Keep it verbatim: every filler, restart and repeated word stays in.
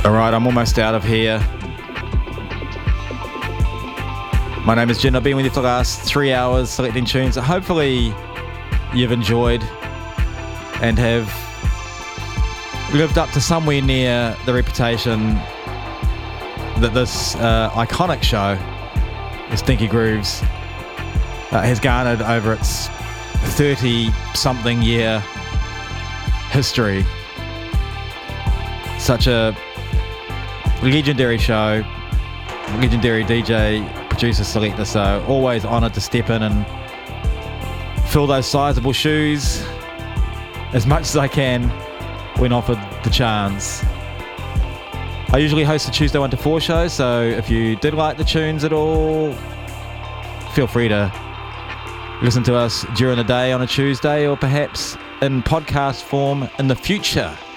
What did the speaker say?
Alright, I'm almost out of here. My name is Jin. I've been with you for the last three hours selecting tunes that hopefully you've enjoyed and have lived up to somewhere near the reputation that this uh, iconic show, the Stinky Grooves, uh, has garnered over its thirty-something year history. Such a legendary show, legendary D J, producer, selector, so always honoured to step in and fill those sizable shoes as much as I can when offered the chance. I usually host a Tuesday one to four show, so if you did like the tunes at all, feel free to listen to us during the day on a Tuesday or perhaps in podcast form in the future.